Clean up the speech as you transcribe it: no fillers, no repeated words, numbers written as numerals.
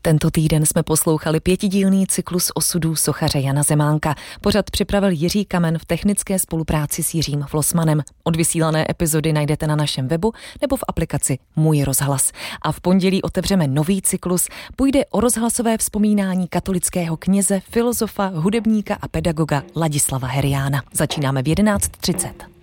Tento týden jsme poslouchali 5dílný cyklus osudů sochaře Jana Zemánka. Pořad připravil Jiří Kamen v technické spolupráci s Jiřím Flossmanem. Odvysílané epizody najdete na našem webu nebo v aplikaci Můj rozhlas. A v pondělí otevřeme nový cyklus. Půjde o rozhlasové vzpomínání katolického kněze, filozofa, hudebníka a pedagoga Ladislava Heriána. Začínáme v 11:30.